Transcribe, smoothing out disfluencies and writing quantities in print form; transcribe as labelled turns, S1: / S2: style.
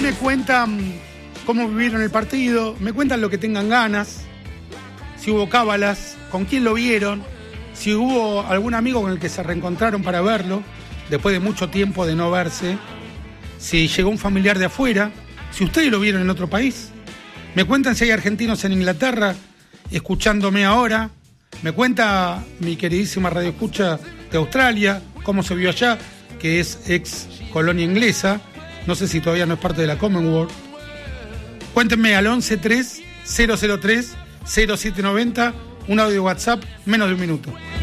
S1: me cuentan cómo vivieron el partido, me cuentan lo que tengan ganas, si hubo cábalas, con quién lo vieron, si hubo algún amigo con el que se reencontraron para verlo, después de mucho tiempo de no verse, si llegó un familiar de afuera, si ustedes lo vieron en otro país. Me cuentan si hay argentinos en Inglaterra escuchándome ahora. Me cuenta mi queridísima radioescucha de Australia, cómo se vio allá, que es ex colonia inglesa. No sé si todavía no es parte de la Commonwealth. Cuéntenme al 11-3-003-0790, un audio de WhatsApp, menos de un minuto.